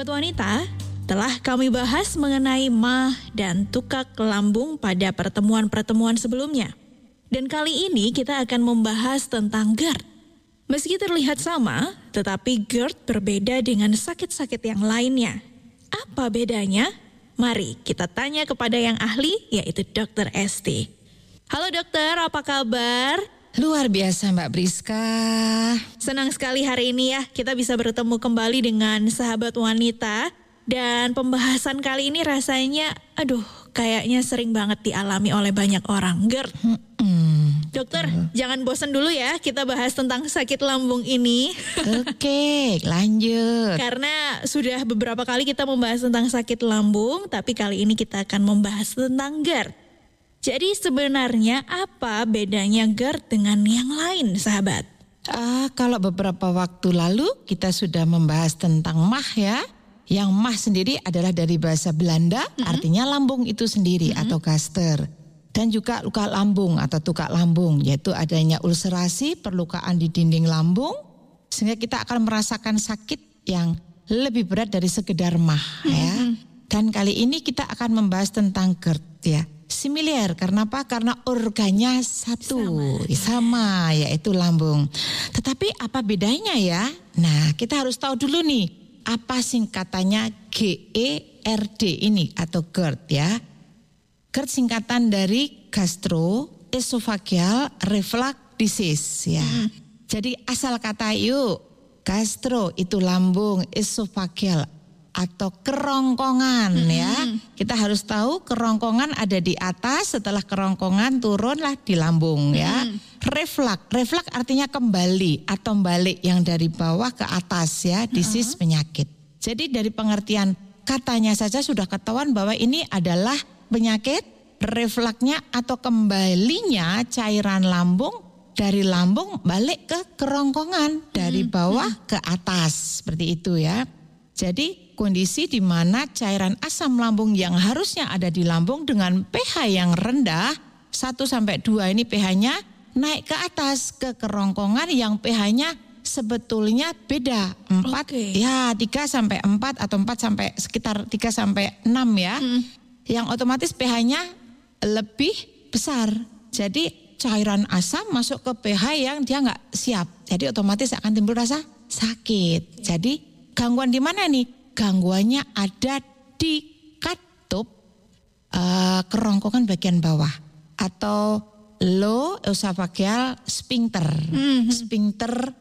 wanita, telah kami bahas mengenai mah dan tukak lambung pada pertemuan-pertemuan sebelumnya. Dan kali ini kita akan membahas tentang GERD. Meski terlihat sama, tetapi GERD berbeda dengan sakit-sakit yang lainnya. Apa bedanya? Mari kita tanya kepada yang ahli, yaitu Dr. Esti. Halo dokter, apa kabar? Luar biasa Mbak Priska. Senang sekali hari ini ya kita bisa bertemu kembali dengan sahabat wanita. Dan pembahasan kali ini rasanya kayaknya sering banget dialami oleh banyak orang, GERD. Dokter, jangan bosan dulu ya kita bahas tentang sakit lambung ini. Oke, lanjut. Karena sudah beberapa kali kita membahas tentang sakit lambung, tapi kali ini kita akan membahas tentang GERD. Jadi sebenarnya apa bedanya GERD dengan yang lain, sahabat? Kalau beberapa waktu lalu kita sudah membahas tentang mah ya. Yang mah sendiri adalah dari bahasa Belanda, artinya lambung itu sendiri atau gaster. Dan juga luka lambung atau tukak lambung, yaitu adanya ulserasi, perlukaan di dinding lambung, sehingga kita akan merasakan sakit yang lebih berat dari sekedar mah ya. Dan kali ini kita akan membahas tentang GERD ya. Similar, karena apa? Karena organnya sama, yaitu lambung. Tetapi apa bedanya ya? Nah, kita harus tahu dulu nih, apa singkatannya GERD ini atau GERD ya? GERD singkatan dari gastroesophageal reflux disease ya. Jadi asal kata yuk, gastro itu lambung, esophageal atau kerongkongan ya. Kita harus tahu kerongkongan ada di atas, setelah kerongkongan turunlah di lambung ya. Reflux artinya kembali atau balik yang dari bawah ke atas ya, disease penyakit. Jadi dari pengertian katanya saja sudah ketahuan bahwa ini adalah penyakit refluksnya atau kembalinya cairan lambung dari lambung balik ke kerongkongan dari bawah ke atas, seperti itu ya. Jadi kondisi di mana cairan asam lambung yang harusnya ada di lambung dengan pH yang rendah 1-2 ini pH-nya naik ke atas ke kerongkongan yang pH-nya sebetulnya beda 4 ya 3-4 atau 4 sampai sekitar 3-6 ya. Yang otomatis pH-nya lebih besar. Jadi cairan asam masuk ke pH yang dia nggak siap. Jadi otomatis akan timbul rasa sakit. Jadi gangguan di mana nih? Gangguannya ada di katup kerongkongan bagian bawah atau low esophageal sphincter. Sphincter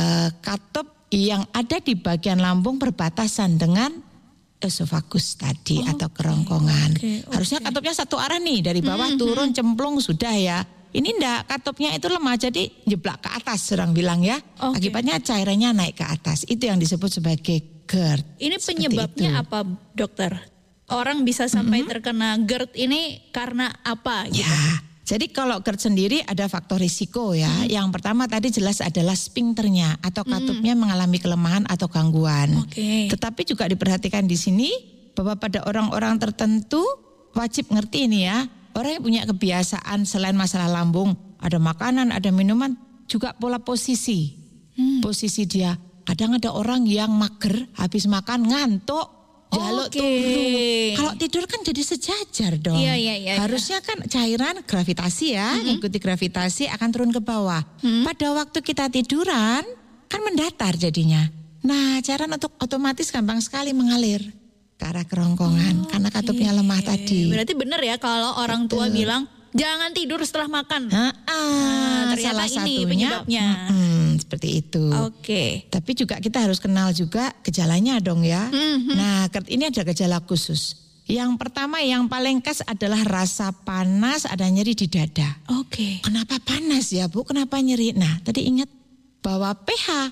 katup yang ada di bagian lambung berbatasan dengan esofagus tadi atau kerongkongan. Harusnya katupnya satu arah nih, dari bawah turun cemplung sudah ya. Ini enggak, katupnya itu lemah jadi jeblak ke atas orang bilang ya. Akibatnya cairannya naik ke atas. Itu yang disebut sebagai GERD. Ini penyebabnya apa dokter? Orang bisa sampai terkena GERD ini karena apa gitu? Ya, jadi kalau GERD sendiri ada faktor risiko ya. Yang pertama tadi jelas adalah sphincternya atau katupnya mengalami kelemahan atau gangguan. Tetapi juga diperhatikan di sini bahwa pada orang-orang tertentu wajib ngerti ini ya. Orang yang punya kebiasaan selain masalah lambung, ada makanan, ada minuman, juga pola posisi. Posisi dia. Kadang ada orang yang mager, habis makan ngantuk, jaluk turun. Kalau tidur kan jadi sejajar dong. Harusnya kan cairan gravitasi ya, mengikuti gravitasi akan turun ke bawah. Pada waktu kita tiduran, kan mendatar jadinya. Nah, cairan otomatis gampang sekali mengalir ke arah kerongkongan karena katupnya lemah tadi. Berarti benar ya kalau orang tua bilang jangan tidur setelah makan. Ternyata salah ini satunya penyebabnya. Seperti itu. Tapi juga kita harus kenal juga gejalanya dong ya. Nah, GERD ini ada gejala khusus. Yang pertama yang paling khas adalah rasa panas, ada nyeri di dada. Kenapa panas ya Bu? Kenapa nyeri? Nah, tadi ingat bahwa pH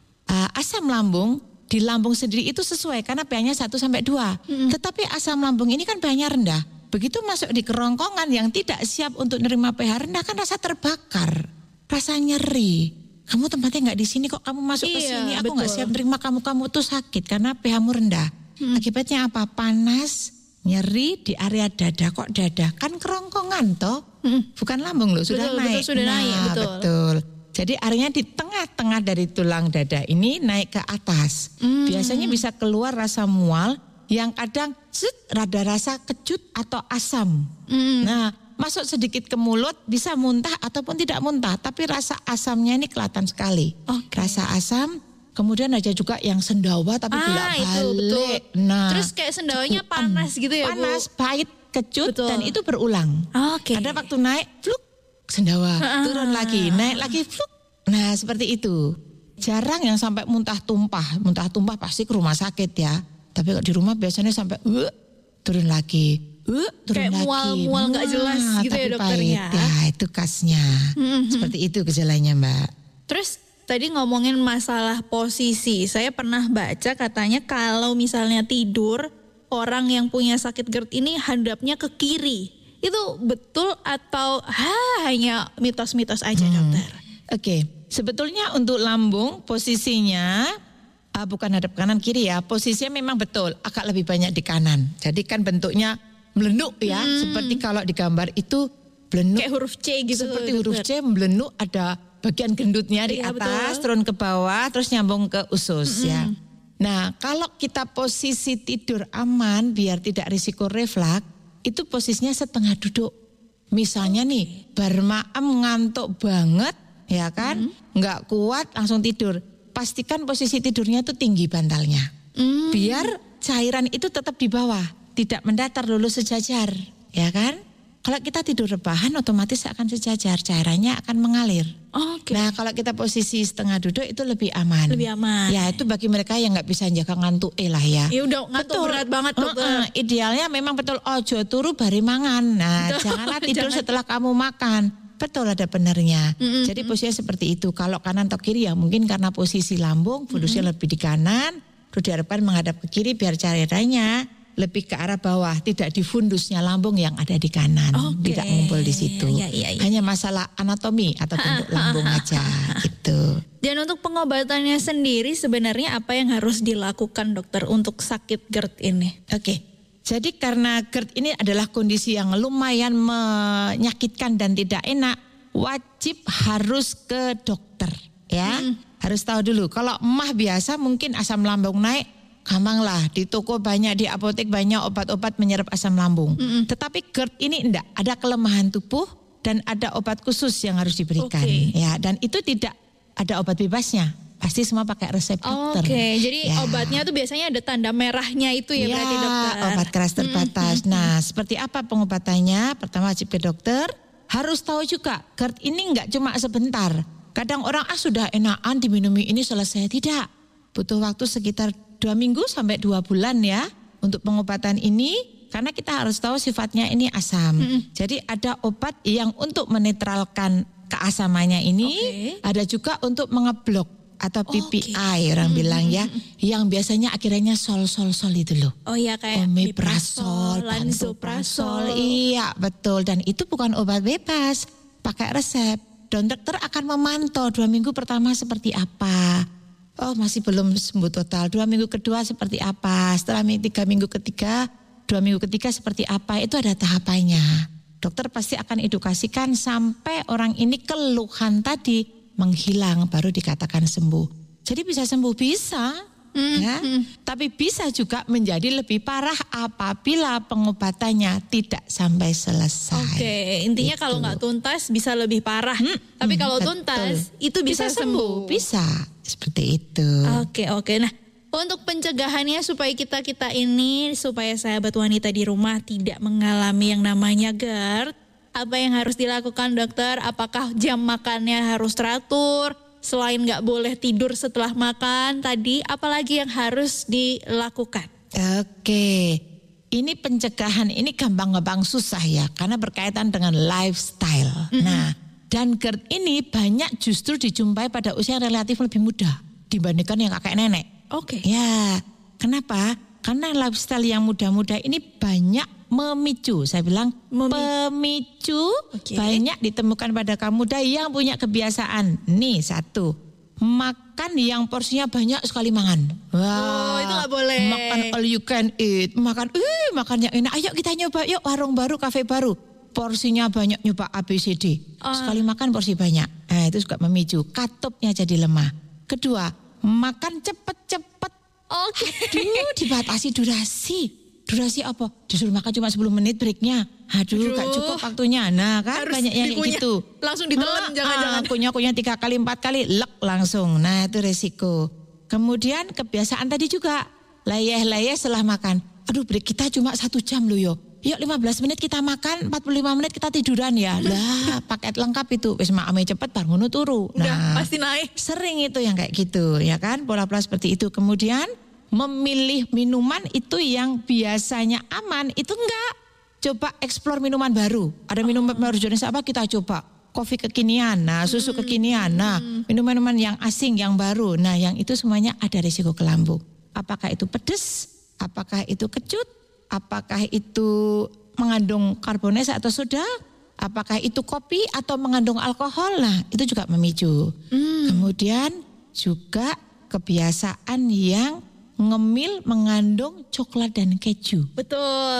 asam lambung di lambung sendiri itu sesuai karena pH-nya 1-2. Tetapi asam lambung ini kan pH-nya rendah. Begitu masuk di kerongkongan yang tidak siap untuk menerima pH rendah kan rasa terbakar, rasa nyeri. Kamu tempatnya nggak di sini kok, kamu masuk ke sini, aku nggak siap menerima kamu tuh sakit karena pH-mu rendah. Akibatnya apa? Panas, nyeri di area dada. Kok dada? Kan kerongkongan toh, bukan lambung loh, sudah naik. Betul. Betul. Jadi airnya di tengah-tengah dari tulang dada ini naik ke atas. Biasanya bisa keluar rasa mual yang kadang rada rasa kecut atau asam. Nah, masuk sedikit ke mulut bisa muntah ataupun tidak muntah. Tapi rasa asamnya ini kelihatan sekali. Rasa asam, kemudian ada juga yang sendawa tapi bolak-balik. Nah, terus kayak sendawanya panas gitu ya, panas, Bu? pahit, kecut, Betul. dan itu berulang. Ada waktu naik, fluk, sendawa, turun lagi, naik lagi, fluk. Nah, seperti itu. Jarang yang sampai muntah tumpah pasti ke rumah sakit ya. Tapi di rumah biasanya sampai turun lagi, turun kayak lagi. mual nggak jelas gitu ya, dokternya. Ya, itu khasnya. Seperti itu gejalanya, Mbak. Terus tadi ngomongin masalah posisi. Saya pernah baca katanya kalau misalnya tidur, orang yang punya sakit GERD ini hadapnya ke kiri. Itu betul atau hanya mitos-mitos aja, dokter? Oke, sebetulnya untuk lambung posisinya bukan hadap kanan kiri ya. Posisinya memang betul agak lebih banyak di kanan. Jadi kan bentuknya melenuk ya. Seperti kalau di gambar itu melenuk. Kayak huruf C gitu. Seperti huruf C melenuk, ada bagian gendutnya di atas, turun ke bawah, terus nyambung ke usus ya. Nah, kalau kita posisi tidur aman biar tidak risiko refleks, itu posisinya setengah duduk. Misalnya nih, bermaem ngantuk banget, ya kan? Nggak kuat langsung tidur. Pastikan posisi tidurnya itu tinggi bantalnya. Biar cairan itu tetap di bawah, tidak mendatar lulus sejajar, ya kan? Kalau kita tidur rebahan otomatis akan sejajar, cairannya akan mengalir. Nah, kalau kita posisi setengah duduk itu lebih aman. Lebih aman. Ya, itu bagi mereka yang nggak bisa jaga ngantuk lah ya. Ya udah ngantuk berat banget, dokter. Idealnya memang betul ojo turu bari mangan. Nah, janganlah tidur setelah kamu makan. Betul, ada benernya. Jadi posisinya seperti itu. Kalau kanan atau kiri ya mungkin karena posisi lambung, fundusnya lebih di kanan, terus diharapkan menghadap ke kiri biar cairannya lebih ke arah bawah, tidak di fundusnya lambung yang ada di kanan, tidak ngumpul di situ. Hanya masalah anatomi atau bentuk lambung aja gitu. Dan untuk pengobatannya sendiri sebenarnya apa yang harus dilakukan, dokter, untuk sakit GERD ini? Oke. Jadi karena GERD ini adalah kondisi yang lumayan menyakitkan dan tidak enak, wajib harus ke dokter ya. Harus tahu dulu, kalau emah biasa mungkin asam lambung naik, gampang lah, di toko banyak, di apotek banyak obat-obat menyerap asam lambung. Tetapi GERD ini enggak, ada kelemahan tubuh dan ada obat khusus yang harus diberikan. Ya, dan itu tidak ada obat bebasnya. Pasti semua pakai resep dokter. Jadi obatnya tuh biasanya ada tanda merahnya itu ya, berarti, dokter. Obat keras terbatas. Nah, seperti apa pengobatannya? Pertama wajib ke dokter. Harus tahu juga GERD ini enggak cuma sebentar. Kadang orang sudah enakan diminumi ini selesai, tidak. Butuh waktu sekitar 2 minggu sampai 2 bulan ya untuk pengobatan ini, karena kita harus tahu sifatnya ini asam. Jadi ada obat yang untuk menetralkan keasamannya ini, ada juga untuk mengeblok atau PPI orang bilang ya, yang biasanya akhirnya sol itu loh. Oh iya, kayak omeprazol, lansoprazol. Iya betul, dan itu bukan obat bebas, pakai resep. Dan dokter akan memantau 2 minggu pertama seperti apa. Oh masih belum sembuh total, 2 minggu kedua seperti apa, setelah 3 minggu ketiga, 2 minggu ketiga seperti apa, itu ada tahapannya. Dokter pasti akan edukasikan sampai orang ini keluhan tadi menghilang, baru dikatakan sembuh. Jadi bisa sembuh, bisa. Ya, tapi bisa juga menjadi lebih parah apabila pengobatannya tidak sampai selesai. Intinya kalau nggak tuntas bisa lebih parah. Tapi kalau tuntas itu bisa sembuh. Bisa, seperti itu. Oke. Nah, untuk pencegahannya supaya kita ini, supaya sahabat wanita di rumah tidak mengalami yang namanya GERD, apa yang harus dilakukan, dokter? Apakah jam makannya harus teratur? Selain nggak boleh tidur setelah makan tadi, apalagi yang harus dilakukan? Ini pencegahan ini gampang-gampang susah ya, karena berkaitan dengan lifestyle. Nah, dan GERD ini banyak justru dijumpai pada usia yang relatif lebih muda dibandingkan yang kakek nenek. Ya, kenapa? Karena lifestyle yang muda-muda ini banyak memicu, saya bilang pemicu banyak ditemukan pada kaum muda yang punya kebiasaan. Nih satu, makan yang porsinya banyak sekali makan. Itu gak boleh. Makan all you can eat, makan yang enak. Ayo kita nyoba, yuk warung baru, kafe baru. porsinya banyak nyoba ABCD. Sekali makan porsi banyak. Nah, itu juga memicu katupnya jadi lemah. Kedua, makan cepet-cepet. Oke. Aduh, dibatasi durasi. Durasi apa? Disuruh makan cuma 10 menit breaknya. Aduh, gak cukup waktunya. Nah kan Harus banyak yang kayak gitu. Langsung ditelan, jangan-jangan. Kunyah 3 kali 4 kali lek langsung. Nah itu resiko. Kemudian kebiasaan tadi juga. Layeh-layeh setelah makan. Aduh break kita cuma 1 jam loh yo. Yuk 15 menit kita makan, 45 menit kita tiduran ya. Lah paket lengkap itu. Wis makame cepet bar ngono turu. Udah pasti naik. Sering itu yang kayak gitu ya kan. Pola-pola seperti itu. Kemudian memilih minuman itu yang biasanya aman itu enggak. Coba eksplor minuman baru. Ada minuman baru jenis apa kita coba. Kopi kekinian, nah susu kekinian, nah minuman-minuman yang asing, yang baru. Nah yang itu semuanya ada risiko ke lambung. Apakah itu pedas, apakah itu kecut, apakah itu mengandung karbones atau soda, apakah itu kopi atau mengandung alkohol, nah itu juga memicu. Kemudian juga kebiasaan yang ngemil mengandung coklat dan keju. Betul.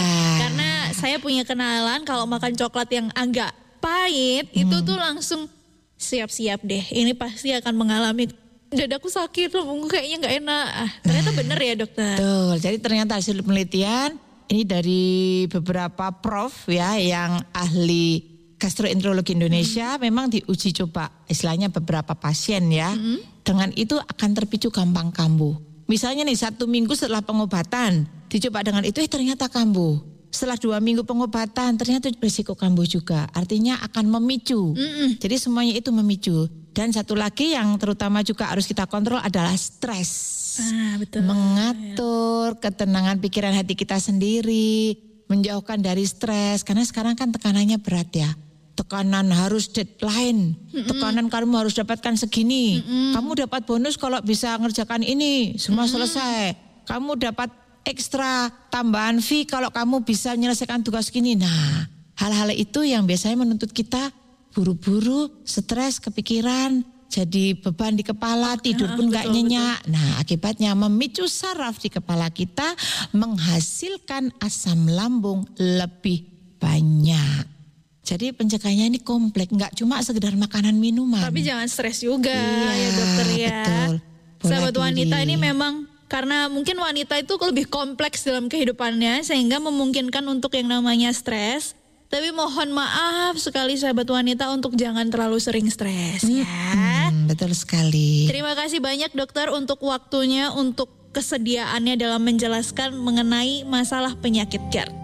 Karena saya punya kenalan kalau makan coklat yang agak pahit itu tuh langsung siap-siap deh. Ini pasti akan mengalami dadaku sakit, lambungku kayaknya nggak enak. Ternyata benar ya dokter. Betul. Jadi ternyata hasil penelitian ini dari beberapa prof ya yang ahli gastroenterologi Indonesia memang diuji coba istilahnya beberapa pasien ya. Dengan itu akan terpicu gampang kambuh. Misalnya nih 1 minggu setelah pengobatan dicoba dengan itu ternyata kambuh. Setelah 2 minggu pengobatan ternyata risiko kambuh juga. Artinya akan memicu. Jadi semuanya itu memicu. Dan satu lagi yang terutama juga harus kita kontrol adalah stres. Betul. Mengatur ketenangan pikiran hati kita sendiri. Menjauhkan dari stres. Karena sekarang kan tekanannya berat ya. Tekanan harus deadline, tekanan kamu harus dapatkan segini, kamu dapat bonus kalau bisa ngerjakan ini, semua selesai, kamu dapat ekstra tambahan fee kalau kamu bisa menyelesaikan tugas gini. Nah hal-hal itu yang biasanya menuntut kita buru-buru, stres, kepikiran, jadi beban di kepala, tidur pun gak nyenyak. Nah akibatnya memicu saraf di kepala kita menghasilkan asam lambung lebih banyak. Jadi pencegahannya ini kompleks, nggak cuma sekedar makanan minuman. Tapi jangan stres juga ya dokter ya. Betul. Sahabat wanita ini memang karena mungkin wanita itu lebih kompleks dalam kehidupannya sehingga memungkinkan untuk yang namanya stres. Tapi mohon maaf sekali sahabat wanita untuk jangan terlalu sering stres ya. Betul sekali. Terima kasih banyak dokter untuk waktunya, untuk kesediaannya dalam menjelaskan mengenai masalah penyakit GERD.